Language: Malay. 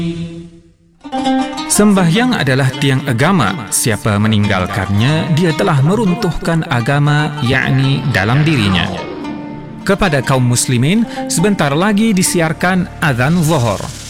Sembahyang adalah tiang agama. Siapa meninggalkannya, dia telah meruntuhkan agama, yakni dalam dirinya. Kepada kaum muslimin, sebentar lagi disiarkan azan zuhur.